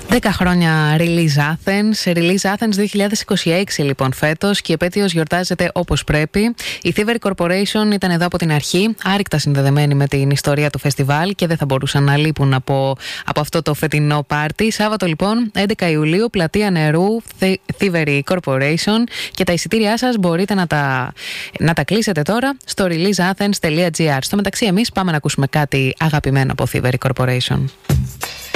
10 χρόνια Release Athens. Release Athens 2026 λοιπόν φέτος και η επέτειος γιορτάζεται όπως πρέπει. Η Thievery Corporation ήταν εδώ από την αρχή, άρρηκτα συνδεδεμένη με την ιστορία του φεστιβάλ και δεν θα μπορούσαν να λείπουν από αυτό το φετινό πάρτι. Σάββατο λοιπόν 11 Ιουλίου, πλατεία Νερού, Thievery Corporation, και τα εισιτήριά σας μπορείτε να τα κλείσετε τώρα στο releaseathens.gr. Στο μεταξύ εμείς πάμε να ακούσουμε κάτι αγαπημένο από Thievery Corporation.